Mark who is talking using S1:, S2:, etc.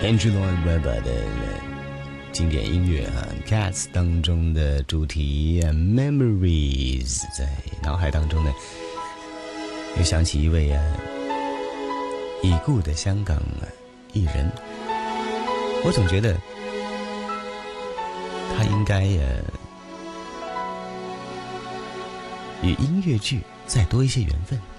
S1: Andrew Lloyd Webber 的经典音乐啊 Cats 当中的主题 Memories 在脑海当中呢又想起一位已故的香港艺人，我总觉得他应该与音乐剧再多一些缘分。